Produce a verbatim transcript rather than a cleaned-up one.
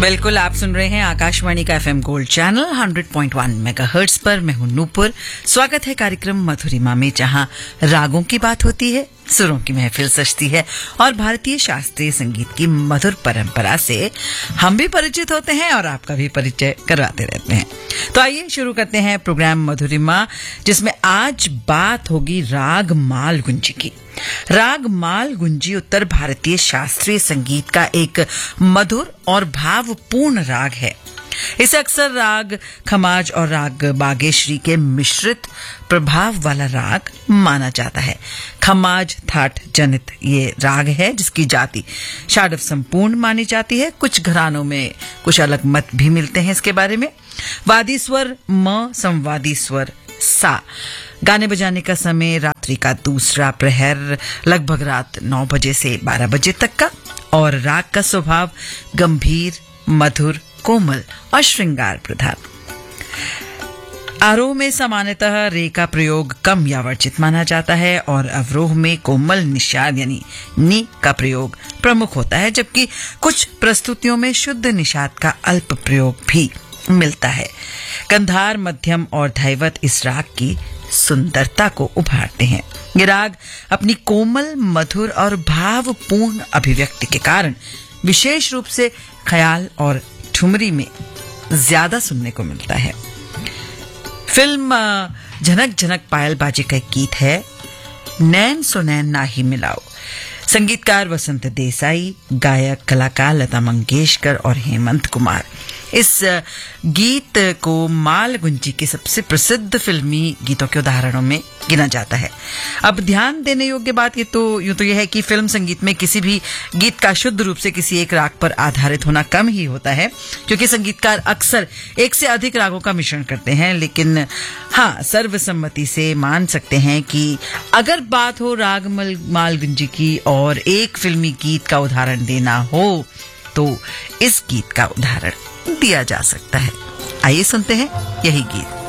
बिल्कुल, आप सुन रहे हैं आकाशवाणी का FM gold channel hundred point one megahertz पर। मैं हूं नूपुर। स्वागत है कार्यक्रम मधुरिमा में, जहां रागों की बात होती है, सुरों की महफिल सजती है और भारतीय शास्त्रीय संगीत की मधुर परंपरा से हम भी परिचित होते हैं और आपका भी परिचय करवाते रहते हैं। तो आइए शुरू करते हैं प्रोग्राम मधुरिमा, जिसमें आज बात होगी राग मालगुंजी की। राग मालगुंजी उत्तर भारतीय शास्त्रीय संगीत का एक मधुर और भावपूर्ण राग है। इसे अक्सर राग खमाज और राग बागेश्वरी के मिश्रित प्रभाव वाला राग माना जाता है। खमाज थाट जनित ये राग है, जिसकी जाति षाडव संपूर्ण मानी जाती है। कुछ घरानों में कुछ अलग मत भी मिलते हैं इसके बारे में। वादी स्वर म, संवादी स्वर सा। गाने बजाने का समय रात्रि का दूसरा प्रहर, लगभग रात नौ बजे से बारह बजे तक का। और राग का स्वभाव गंभीर, मधुर, कोमल और श्रृंगार प्रधान। आरोह में सामान्यतः रे का प्रयोग कम या वर्जित माना जाता है और अवरोह में कोमल निषाद यानी नी का प्रयोग प्रमुख होता है, जबकि कुछ प्रस्तुतियों में शुद्ध निषाद का अल्प प्रयोग भी मिलता है। गंधार, मध्यम और धैवत इस राग की सुंदरता को उभारते हैं। ये राग अपनी कोमल, मधुर और भावपूर्ण अभिव्यक्ति के कारण विशेष रूप से ख्याल और ठुमरी में ज्यादा सुनने को मिलता है। फिल्म झनक झनक पायल बाजे का एक गीत है, नैन सो नैन ना ही मिलाओ। संगीतकार वसंत देसाई, गायक कलाकार लता मंगेशकर और हेमंत कुमार। इस गीत को मालगुंजी के सबसे प्रसिद्ध फिल्मी गीतों के उदाहरणों में गिना जाता है। अब ध्यान देने योग्य बात ये तो यूं तो यह है कि फिल्म संगीत में किसी भी गीत का शुद्ध रूप से किसी एक राग पर आधारित होना कम ही होता है, क्योंकि संगीतकार अक्सर एक से अधिक रागों का मिश्रण करते हैं। लेकिन हाँ, सर्वसम्मति से मान सकते हैं कि अगर बात हो राग मालगुंजी की और एक फिल्मी गीत का उदाहरण देना हो तो इस गीत का उदाहरण दिया जा सकता है। आइए सुनते हैं यही गीत।